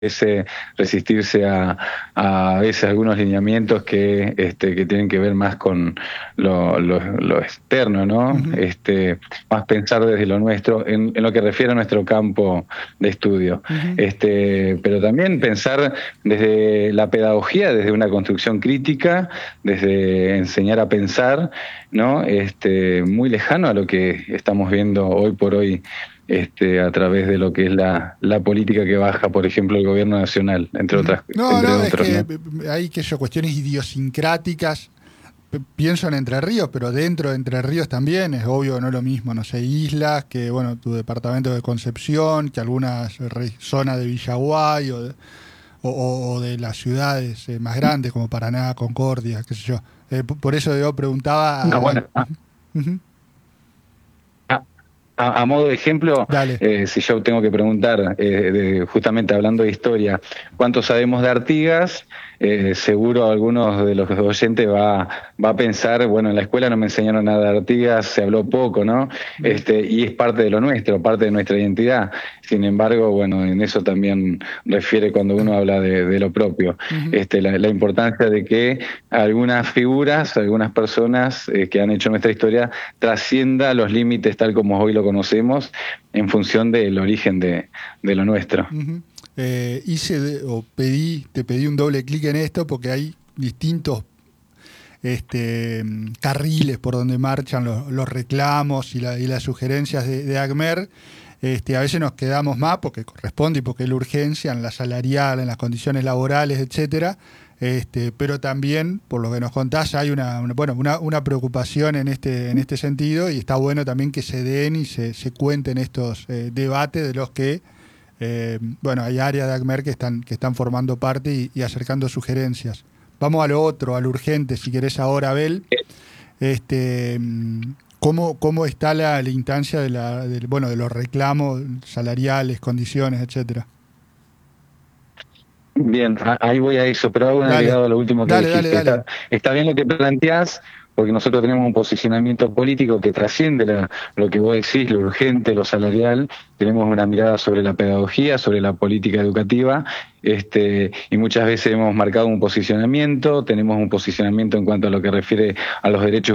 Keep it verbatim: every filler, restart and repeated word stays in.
ese resistirse a, a veces algunos lineamientos que, este, que tienen que ver más con lo, lo, lo externo, ¿no? Uh-huh. Este, más pensar desde lo nuestro, en, en lo que refiere a nuestro campo de estudio. Uh-huh. Este, pero también pensar desde la pedagogía, desde una construcción crítica, desde enseñar a pensar, ¿no? Este, muy lejano a lo que estamos viendo hoy por hoy. Este, a través de lo que es la, la política que baja, por ejemplo, el gobierno nacional, entre Uh-huh. otras, No, entre no, otros, es ¿no? que hay que yo, cuestiones idiosincráticas. Pienso en Entre Ríos, pero dentro de Entre Ríos también es obvio que no es lo mismo, no sé, islas, que bueno, tu departamento de Concepción, que algunas zonas de Villaguay o de, o, o de las ciudades eh, más grandes como Paraná, Concordia, qué sé yo. Eh, por eso yo preguntaba... No, A, bueno, a, uh-huh. a, a, a modo de ejemplo, Dale. eh, si yo tengo que preguntar, eh, de, justamente hablando de historia, ¿cuánto sabemos de Artigas? Eh, seguro algunos de los oyentes va, va a pensar, bueno, en la escuela no me enseñaron nada de Artigas, se habló poco, ¿no? Este, y es parte de lo nuestro, parte de nuestra identidad. Sin embargo, bueno, en eso también refiere cuando uno habla de, de lo propio. Uh-huh. Este, la, la importancia de que algunas figuras, algunas personas eh, que han hecho nuestra historia trascienda los límites tal como hoy lo conocemos en función del origen de, de lo nuestro. Uh-huh. Eh, hice de, o pedí, te pedí un doble clic en esto porque hay distintos este, carriles por donde marchan los, los reclamos y, la, y las sugerencias de, de ACMER. Este, a veces nos quedamos más porque corresponde y porque es la urgencia en la salarial, en las condiciones laborales, etcétera. Este, pero también, por lo que nos contás, hay una, una, bueno, una, una preocupación en este, en este sentido y está bueno también que se den y se, se cuenten estos eh, debates de los que Eh, bueno, hay áreas de ACMER que están, que están formando parte y, y acercando sugerencias. Vamos a lo otro, a lo urgente, si querés ahora, Abel. Este, ¿cómo, cómo está la, la instancia de, la, de, bueno, de los reclamos salariales, condiciones, etcétera? Bien, ahí voy a eso, pero hago un Dale, agregado a lo último que dale, dijiste. dale, dale. Está, está bien lo que planteás, porque nosotros tenemos un posicionamiento político que trasciende la, lo que vos decís, lo urgente, lo salarial. Tenemos una mirada sobre la pedagogía, sobre la política educativa, este, y muchas veces hemos marcado un posicionamiento, tenemos un posicionamiento en cuanto a lo que refiere a los derechos